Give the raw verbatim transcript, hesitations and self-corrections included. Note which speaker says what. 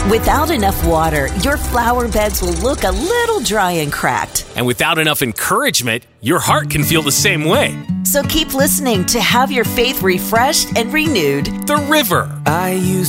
Speaker 1: Without enough water, your flower beds will look a little dry and cracked.
Speaker 2: And without enough encouragement, your heart can feel the same way.
Speaker 1: So keep listening to have your faith refreshed and renewed.
Speaker 2: The River.
Speaker 3: I used